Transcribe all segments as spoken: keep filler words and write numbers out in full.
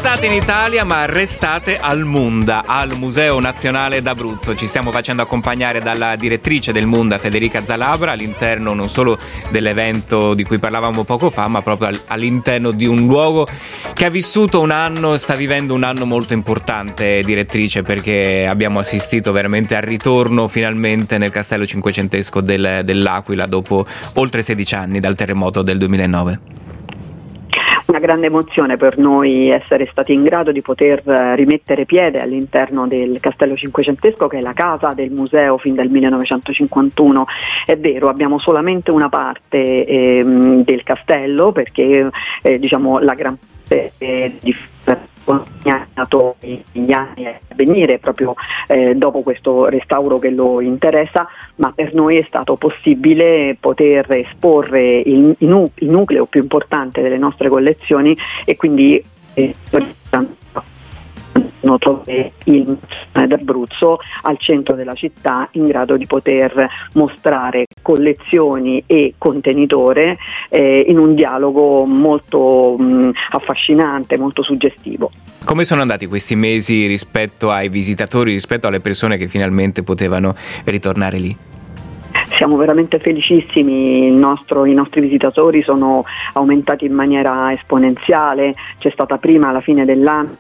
Restate in Italia, ma restate al Munda, al Museo Nazionale d'Abruzzo. Ci stiamo facendo accompagnare dalla direttrice del Munda, Federica Zalabra, all'interno non solo dell'evento di cui parlavamo poco fa, ma proprio all'interno di un luogo che ha vissuto un anno, sta vivendo un anno molto importante, direttrice, perché abbiamo assistito veramente al ritorno finalmente nel castello cinquecentesco del, dell'Aquila dopo oltre sedici anni dal terremoto del duemilanove. Una grande emozione per noi essere stati in grado di poter rimettere piede all'interno del Castello Cinquecentesco, che è la casa del museo fin dal millenovecentocinquantuno. È vero, abbiamo solamente una parte ehm, del castello, perché eh, diciamo la gran parte eh, di negli anni a venire proprio eh, dopo questo restauro che lo interessa, ma per noi è stato possibile poter esporre il, il, nu- il nucleo più importante delle nostre collezioni e quindi eh, il d'Abruzzo al centro della città, in grado di poter mostrare collezioni e contenitore eh, in un dialogo molto mh, affascinante, molto suggestivo. Come sono andati questi mesi rispetto ai visitatori, rispetto alle persone che finalmente potevano ritornare lì? Siamo veramente felicissimi, il nostro, i nostri visitatori sono aumentati in maniera esponenziale. C'è stata prima alla fine dell'anno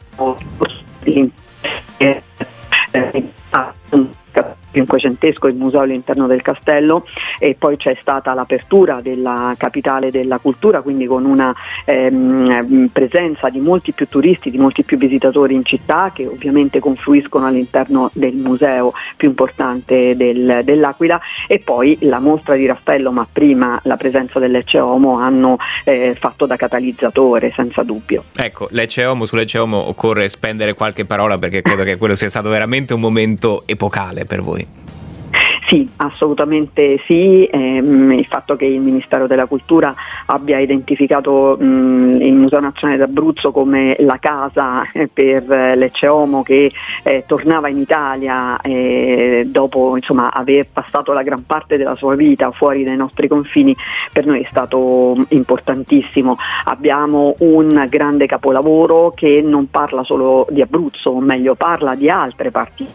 cinquecentesco, il museo all'interno del castello, e poi c'è stata l'apertura della capitale della cultura, quindi con una ehm, presenza di molti più turisti, di molti più visitatori in città, che ovviamente confluiscono all'interno del museo più importante del, dell'Aquila, e poi la mostra di Raffaello, ma prima la presenza dell'Ecce Homo hanno eh, fatto da catalizzatore, senza dubbio. Ecco, l'Ecce Homo, sull'Ecce Homo occorre spendere qualche parola, perché credo che quello sia stato veramente un momento epocale per voi. Sì, assolutamente sì, ehm, il fatto che il Ministero della Cultura abbia identificato mh, il Museo Nazionale d'Abruzzo come la casa eh, per l'Ecce Homo, che eh, tornava in Italia eh, dopo insomma aver passato la gran parte della sua vita fuori dai nostri confini, per noi è stato importantissimo. Abbiamo un grande capolavoro che non parla solo di Abruzzo, o meglio parla di altre parti,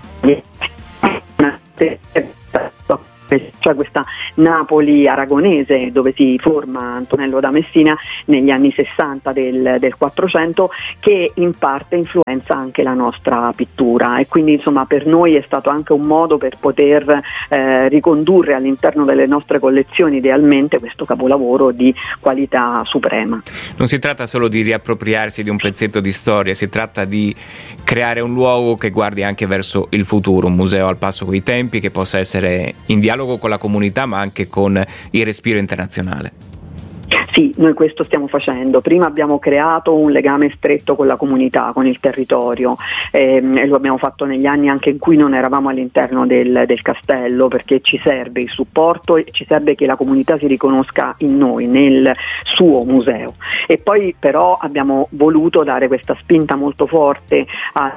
cioè questa Napoli aragonese dove si forma Antonello da Messina negli anni sessanta del, del quattrocento, che in parte influenza anche la nostra pittura, e quindi insomma per noi è stato anche un modo per poter eh, ricondurre all'interno delle nostre collezioni idealmente questo capolavoro di qualità suprema. Non si tratta solo di riappropriarsi di un pezzetto di storia, si tratta di creare un luogo che guardi anche verso il futuro, un museo al passo coi tempi, che possa essere in dialogo con la comunità ma anche con il respiro internazionale. Sì, noi questo stiamo facendo. Prima abbiamo creato un legame stretto con la comunità, con il territorio, ehm, e lo abbiamo fatto negli anni anche in cui non eravamo all'interno del, del castello, perché ci serve il supporto e ci serve che la comunità si riconosca in noi, nel suo museo. E poi però abbiamo voluto dare questa spinta molto forte a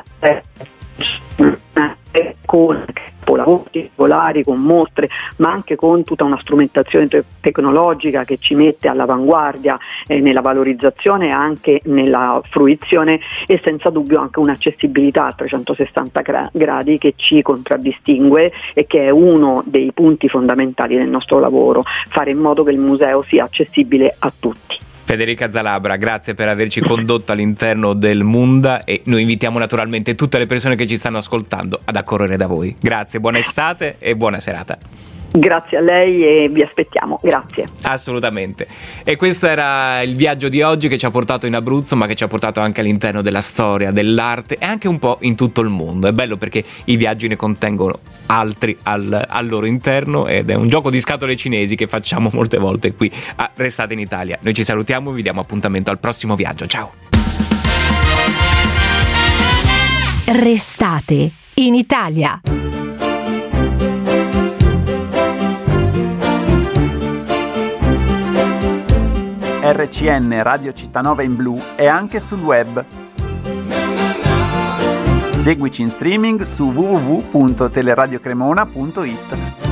con capolavori regolari, con mostre, ma anche con tutta una strumentazione te- tecnologica che ci mette all'avanguardia eh, nella valorizzazione e anche nella fruizione, e senza dubbio anche un'accessibilità a trecentosessanta gra- gradi che ci contraddistingue e che è uno dei punti fondamentali del nostro lavoro, fare in modo che il museo sia accessibile a tutti. Federica Zalabra, grazie per averci condotto all'interno del Munda, e noi invitiamo naturalmente tutte le persone che ci stanno ascoltando ad accorrere da voi. Grazie, buona estate e buona serata. Grazie a lei e vi aspettiamo, grazie. Assolutamente. E questo era il viaggio di oggi, che ci ha portato in Abruzzo, ma che ci ha portato anche all'interno della storia, dell'arte e anche un po' in tutto il mondo. È bello perché i viaggi ne contengono altri al, al loro interno, ed è un gioco di scatole cinesi che facciamo molte volte qui a Restate in Italia. Noi ci salutiamo e vi diamo appuntamento al prossimo viaggio. Ciao. Restate in Italia. R C N Radio Cittanova in blu è anche sul web. Seguici in streaming su w w w punto teleradiocremona punto it.